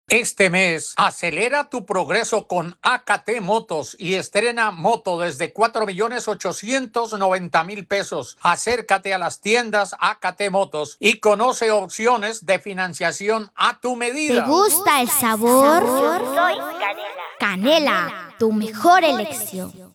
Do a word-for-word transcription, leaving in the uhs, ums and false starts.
Este mes, acelera tu progreso con A K T Motos y estrena moto desde cuatro millones ochocientos noventa mil pesos. Acércate a las tiendas A K T Motos y conoce opciones de financiación a tu medida. ¿Te gusta el sabor? Yo soy Canela. Canela, tu mejor elección.